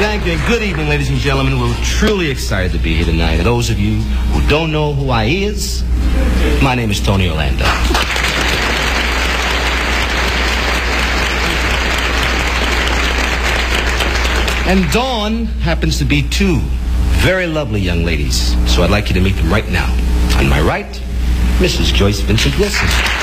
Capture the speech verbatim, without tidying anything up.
Thank you. Good evening, ladies and gentlemen. We're truly excited to be here tonight. And those of you who don't know who I is, my name is Tony Orlando. And Dawn happens to be two very lovely young ladies. So I'd like you to meet them right now. On my right, Missus Joyce Vincent Wilson.